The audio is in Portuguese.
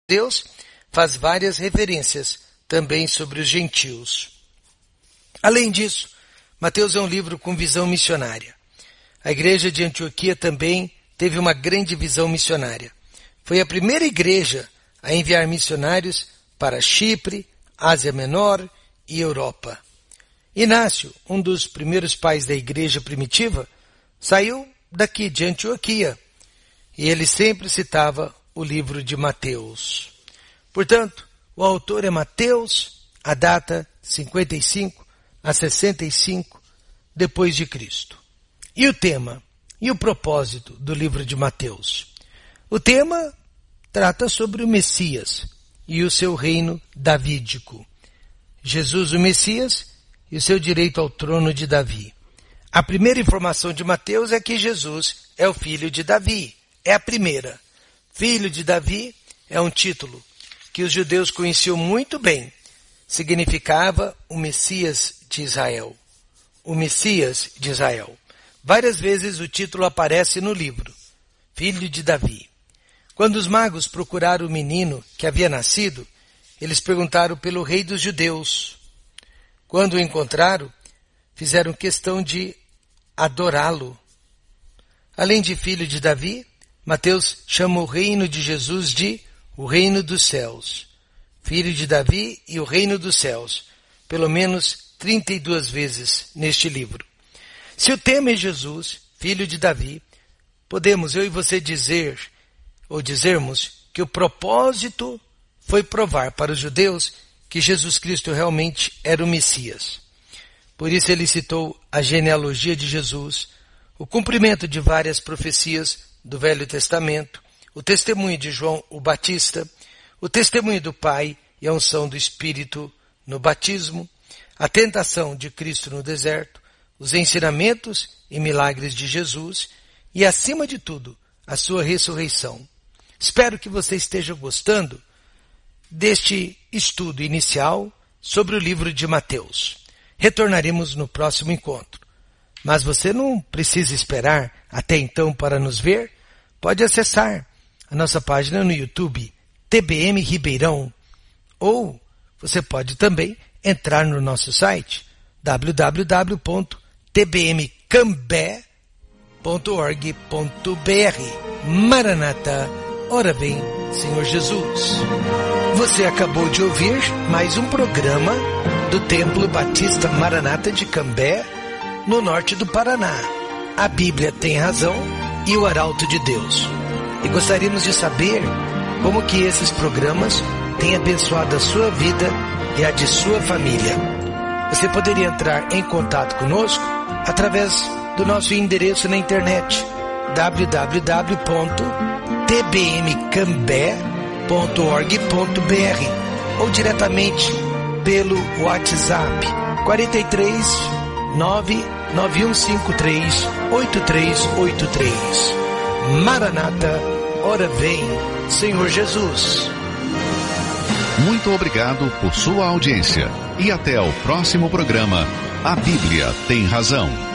Deus, faz várias referências também sobre os gentios. Além disso, Mateus é um livro com visão missionária. A igreja de Antioquia também teve uma grande visão missionária. Foi a primeira igreja a enviar missionários para Chipre, Ásia Menor e Europa. Inácio, um dos primeiros pais da igreja primitiva, saiu daqui de Antioquia e ele sempre citava o livro de Mateus. Portanto, o autor é Mateus, a data 55 a 65 depois de Cristo. E o tema e o propósito do livro de Mateus? O tema trata sobre o Messias e o seu reino davídico. Jesus, o Messias, e o seu direito ao trono de Davi. A primeira informação de Mateus é que Jesus é o filho de Davi. É a primeira. Filho de Davi é um título que os judeus conheciam muito bem. Significava o Messias de Israel. O Messias de Israel. Várias vezes o título aparece no livro. Filho de Davi. Quando os magos procuraram o menino que havia nascido, eles perguntaram pelo rei dos judeus. Quando o encontraram, fizeram questão de adorá-lo. Além de filho de Davi, Mateus chama o reino de Jesus de o reino dos céus. Filho de Davi e o reino dos céus. Pelo menos 32 vezes neste livro. Se o tema é Jesus, filho de Davi, podemos eu e você dizermos que o propósito foi provar para os judeus que Jesus Cristo realmente era o Messias. Por isso ele citou a genealogia de Jesus, o cumprimento de várias profecias do Velho Testamento, o testemunho de João o Batista, o testemunho do Pai e a unção do Espírito no batismo, a tentação de Cristo no deserto, os ensinamentos e milagres de Jesus e, acima de tudo, a sua ressurreição. Espero que você esteja gostando deste estudo inicial sobre o livro de Mateus. Retornaremos no próximo encontro. Mas você não precisa esperar até então para nos ver. Pode acessar a nossa página no YouTube, TBM Ribeirão, ou você pode também entrar no nosso site, www.tbmcambé.org.br. Maranata, ora vem, Senhor Jesus. Você acabou de ouvir mais um programa do Templo Batista Maranata de Cambé, no norte do Paraná. A Bíblia tem razão e o Arauto de Deus. E gostaríamos de saber como que esses programas têm abençoado a sua vida e a de sua família. Você poderia entrar em contato conosco através do nosso endereço na internet, www.tbmcambé.org.br, ou diretamente pelo WhatsApp 43 99153 8383. Maranata, ora vem, Senhor Jesus. Muito obrigado por sua audiência e até o próximo programa. A Bíblia tem razão.